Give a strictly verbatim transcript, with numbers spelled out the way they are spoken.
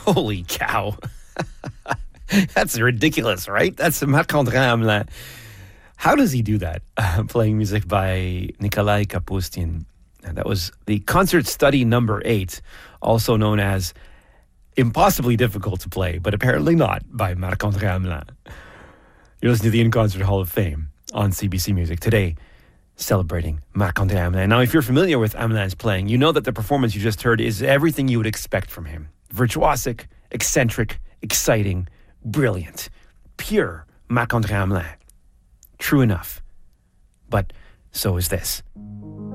Holy cow. That's ridiculous, right? That's Marc-André Hamelin. How does he do that? Uh, playing music by Nikolai Kapustin. And that was the concert study number eight, also known as Impossibly Difficult to Play, but apparently not, by Marc-André Hamelin. You're listening to the In Concert Hall of Fame on C B C Music today, celebrating Marc-André Hamelin. Now, if you're familiar with Hamelin's playing, you know that the performance you just heard is everything you would expect from him. Virtuosic, eccentric, exciting, brilliant, pure Marc-André Hamelin. True enough. But so is this.